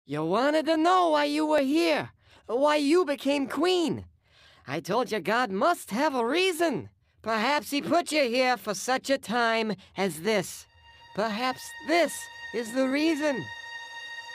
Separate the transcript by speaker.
Speaker 1: You wanted to know why you were here, why you became queen. I told you God must have a reason. Perhaps he put you here for such a time as this. Perhaps this is the reason.